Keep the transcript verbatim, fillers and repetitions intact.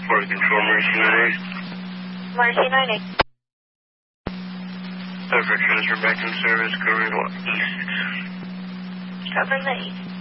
Port Control, Mercy ninety-eight. Mercy ninety-eight. Ever transfer back in service, covering what? East. Covering the east.